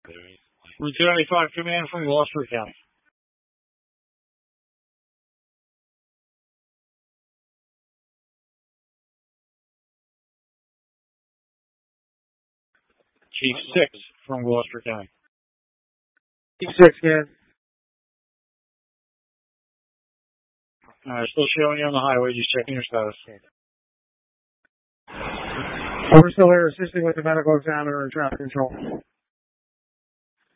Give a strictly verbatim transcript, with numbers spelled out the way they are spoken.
Route two ninety-five command from Gloucester County. Chief six from Gloucester County. Chief six, again. Alright, still showing you on the highway, just checking your status. We're still here assisting with the medical examiner and traffic control.